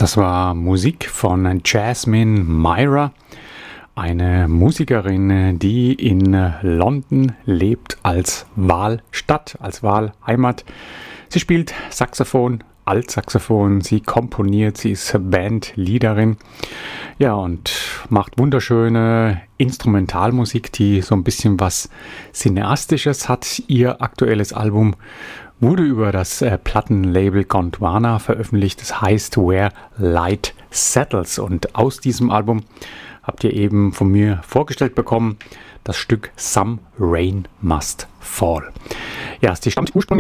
Das war Musik von Jasmine Myra, eine Musikerin, die in London lebt als Wahlstadt, als Wahlheimat. Sie spielt Saxophon, Altsaxophon, sie komponiert, sie ist Bandleaderin, ja, und macht wunderschöne Instrumentalmusik, die so ein bisschen was Cineastisches hat. Ihr aktuelles Album wurde über das Plattenlabel Gondwana veröffentlicht. Das heißt Where Light Settles. Und aus diesem Album habt ihr eben von mir vorgestellt bekommen das Stück Some Rain Must Fall. Ja, sie stammt ursprünglich